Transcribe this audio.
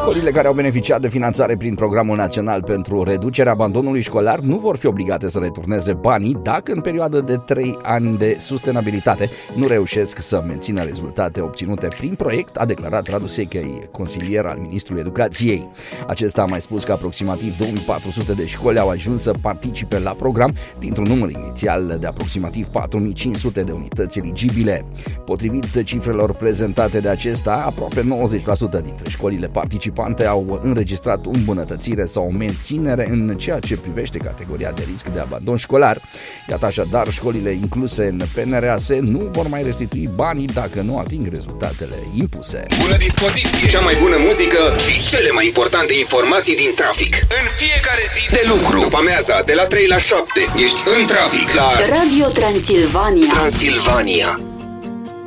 Școlile care au beneficiat de finanțare prin Programul Național pentru Reducerea Abandonului Școlar nu vor fi obligate să returneze banii dacă în perioada de 3 ani de sustenabilitate nu reușesc să mențină rezultate obținute prin proiect, a declarat Radu Sechei, consilier al Ministrului Educației. Acesta a mai spus că aproximativ 2400 de școli au ajuns să participe la program dintr-un număr inițial de aproximativ 4500 de unități eligibile. Potrivit cifrelor prezentate de acesta, aproape 90% dintre școlile participante au înregistrat o îmbunătățire sau o menținere în ceea ce privește categoria de risc de abandon școlar. Iată așadar, școlile incluse în PNRAS nu vor mai restitui banii dacă nu ating rezultatele impuse. Bună dispoziție! Cea mai bună muzică și cele mai importante informații din trafic. În fiecare zi de lucru. După amiaza, de la 3 la 7, ești în trafic la Radio Transilvania. Transilvania.